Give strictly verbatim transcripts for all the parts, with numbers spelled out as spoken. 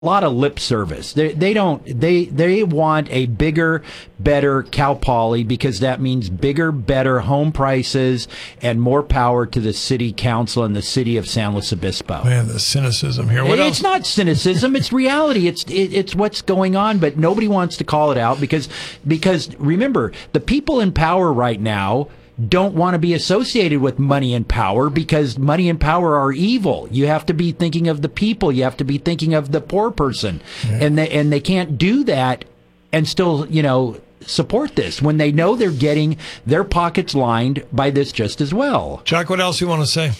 lot of lip service. They they don't they they want a bigger, better Cal Poly because that means bigger, better home prices and more power to the city council and the city of San Luis Obispo. Man, the cynicism here. What it's else? not cynicism; it's reality. It's it, it's what's going on, but nobody wants to call it out because because remember, the people in power right now don't want to be associated with money and power because money and power are evil. You have to be thinking of the people. You have to be thinking of the poor person. Yeah. And they, and they can't do that and still, you know, support this when they know they're getting their pockets lined by this just as well. Chuck, what else you want to say?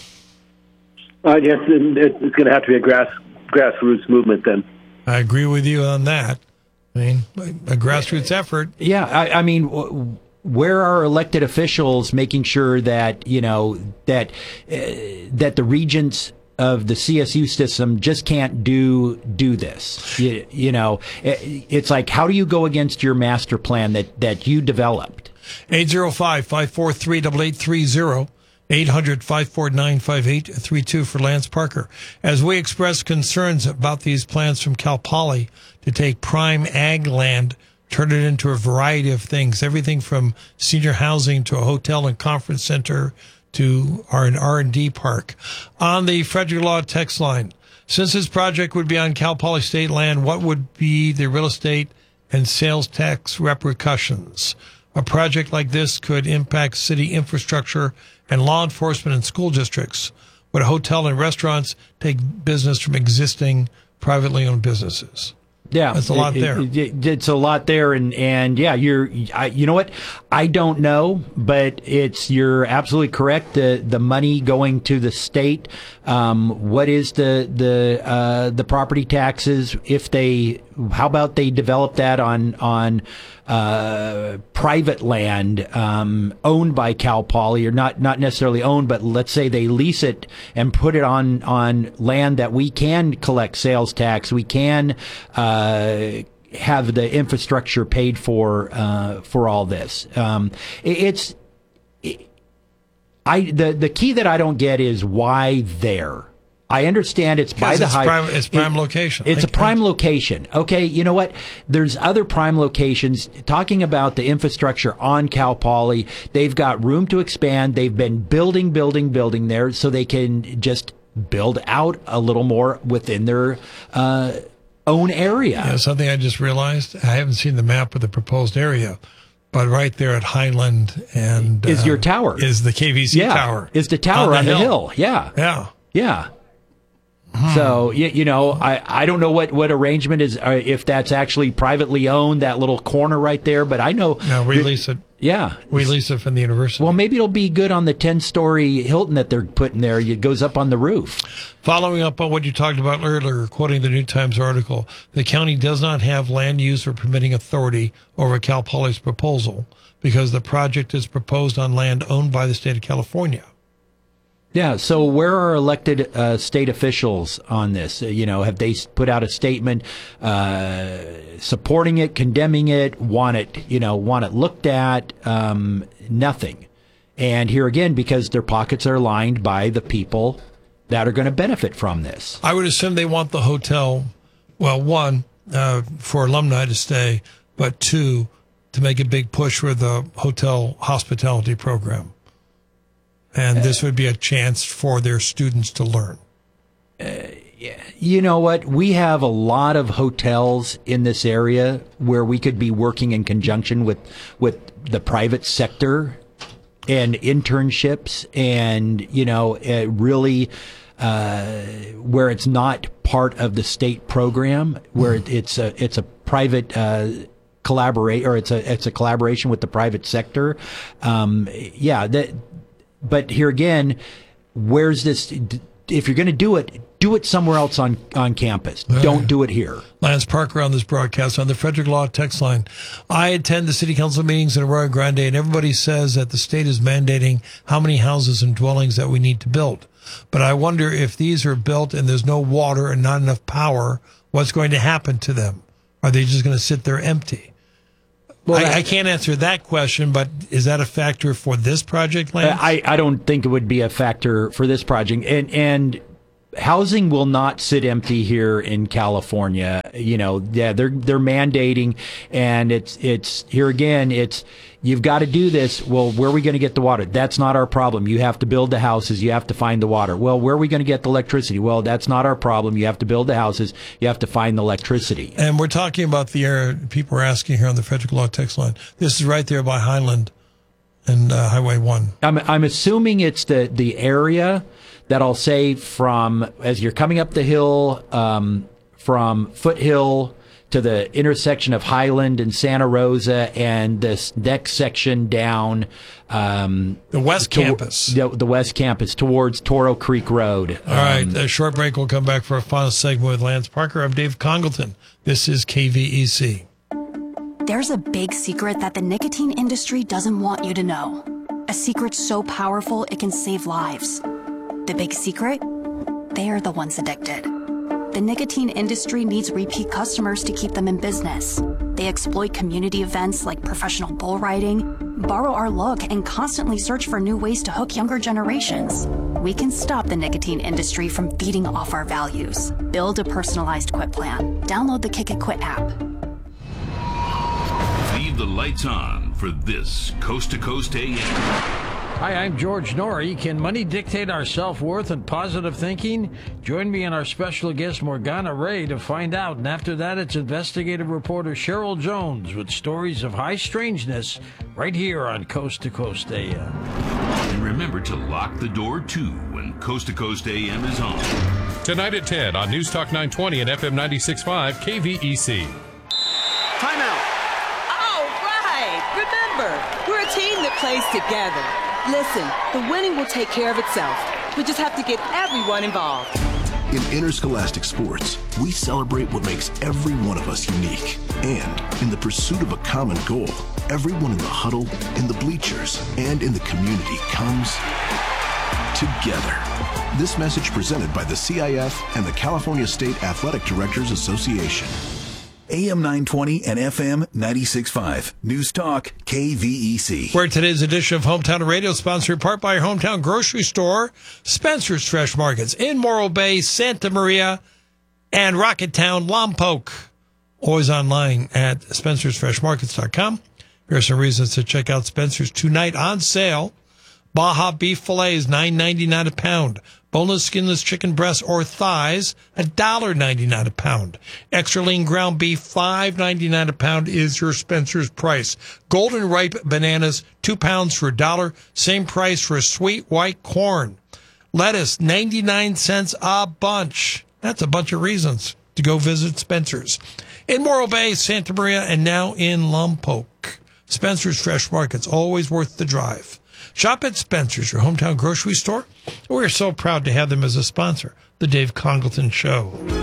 I guess it's going to have to be a grass grassroots movement then. I agree with you on that. I mean, a grassroots effort. Yeah, I, I mean, where are elected officials making sure that, you know, that uh, that the regents of the C S U system just can't do do this? You, you know, it, it's like, how do you go against your master plan that, that you developed? eight oh five, five four three, eight eight three zero, eight hundred, five four nine, five eight three two for Lance Parker. As we express concerns about these plans from Cal Poly to take prime ag land, turn it into a variety of things, everything from senior housing to a hotel and conference center to our an R and D park. On the Frederick Law text line, since this project would be on Cal Poly state land, what would be the real estate and sales tax repercussions? A project like this could impact city infrastructure and law enforcement and school districts. Would a hotel and restaurants take business from existing privately owned businesses? Yeah, that's a lot it, there. It, it, it's a lot there, and and yeah, you're. I, you know what? I don't know, but it's you're absolutely correct. The the money going to the state. Um, what is the the uh, the property taxes? If they, how about they develop that on on uh, private land um, owned by Cal Poly, or not not necessarily owned, but let's say they lease it and put it on on land that we can collect sales tax. We can. Uh, have the infrastructure paid for uh, for all this. Um, it, it's it, I the the key that I don't get is why there. I understand it's by the it's high. Prime, it's prime it, location. It's I, a prime I, location. Okay, you know what? There's other prime locations. Talking about the infrastructure on Cal Poly, they've got room to expand. They've been building, building, building there, so they can just build out a little more within their uh, own area. Yeah, something I just realized. I haven't seen the map of the proposed area, but right there at Highland and is uh, your tower. Is the K V C yeah, tower. Is the tower on, the, on the hill. hill. Yeah. Yeah. Yeah. Hmm. So, you, you know, I, I don't know what, what arrangement is, uh, if that's actually privately owned, that little corner right there, but I know. No, we lease it. Yeah. We lease it from the university. Well, maybe it'll be good on the ten-story Hilton that they're putting there. It goes up on the roof. Following up on what you talked about earlier, quoting the New Times article, the county does not have land use or permitting authority over Cal Poly's proposal because the project is proposed on land owned by the state of California. Yeah, so where are elected uh, state officials on this? Uh, you know, have they put out a statement uh, supporting it, condemning it, want it, you know, want it looked at? Um, nothing. And here again, because their pockets are lined by the people that are going to benefit from this. I would assume they want the hotel, well, one, uh, for alumni to stay, but two, to make a big push for the hotel hospitality program. And this would be a chance for their students to learn. Uh, yeah. You know what? We have a lot of hotels in this area where we could be working in conjunction with, with the private sector and internships and, you know, uh, really uh, where it's not part of the state program, where mm-hmm. it's a, it's a private uh collaborate or it's a it's a collaboration with the private sector. Um, yeah, that. But here again, where's this? If you're going to do it, do it somewhere else on, on campus. Uh, Don't do it here. Lance Parker on this broadcast on the Frederick Law text line. I attend the city council meetings in Arroyo Grande, and everybody says that the state is mandating how many houses and dwellings that we need to build. But I wonder if these are built and there's no water and not enough power, what's going to happen to them? Are they just going to sit there empty? Well, I, I can't answer that question, but is that a factor for this project, Lance? I, I don't think it would be a factor for this project. And, and housing will not sit empty here in California. You know, yeah, they're they're mandating, and it's it's here again. It's you've got to do this. Well, where are we going to get the water? That's not our problem. You have to build the houses. You have to find the water. Well, where are we going to get the electricity? Well, that's not our problem. You have to build the houses. You have to find the electricity. And we're talking about the area people are asking here on the Frederick Law text line. This is right there by Highland and uh, Highway one. I'm I'm assuming it's the the area that I'll say from as you're coming up the hill um, from Foothill to the intersection of Highland and Santa Rosa, and this next section down um, the West to, Campus, the, the West Campus towards Toro Creek Road. All um, right, a short break. We'll come back for a final segment with Lance Parker. I'm Dave Congleton. This is K V E C. There's a big secret that the nicotine industry doesn't want you to know. A secret so powerful it can save lives. The big secret? They are the ones addicted. The nicotine industry needs repeat customers to keep them in business. They exploit community events like professional bull riding, borrow our look, and constantly search for new ways to hook younger generations. We can stop the nicotine industry from feeding off our values. Build a personalized quit plan. Download the Kick It Quit app. Leave the lights on for this Coast to Coast A M. Hi, I'm George Norrie. Can money dictate our self-worth and positive thinking? Join me and our special guest, Morgana Ray, to find out. And after that, it's investigative reporter Cheryl Jones with stories of high strangeness right here on Coast to Coast A M. And remember to lock the door, too, when Coast to Coast A M is on. Tonight at ten on News Talk nine twenty and F M ninety-six point five K V E C. Timeout. All right. Remember, we're a team that plays together. Listen, the winning will take care of itself. We just have to get everyone involved. In interscholastic sports, we celebrate what makes every one of us unique. And in the pursuit of a common goal, everyone in the huddle, in the bleachers, and in the community comes together. This message presented by the C I F and the California State Athletic Directors Association. A M nine twenty and F M ninety-six point five. News Talk K V E C. Where today's edition of Hometown Radio, sponsored in part by your hometown grocery store, Spencer's Fresh Markets in Morro Bay, Santa Maria, and Rocketown, Lompoc. Always online at spencer's fresh markets dot com. Here are some reasons to check out Spencer's tonight on sale. Baja beef fillets, nine ninety-nine a pound. Boneless, skinless chicken breasts or thighs, one dollar ninety-nine a pound. Extra lean ground beef, five ninety-nine a pound is your Spencer's price. Golden ripe bananas, two pounds for a dollar. Same price for sweet white corn. Lettuce, ninety-nine cents a bunch. That's a bunch of reasons to go visit Spencer's. In Morro Bay, Santa Maria, and now in Lompoc. Spencer's Fresh Markets, always worth the drive. Shop at Spencer's, your hometown grocery store. We're so proud to have them as a sponsor, The Dave Congleton Show.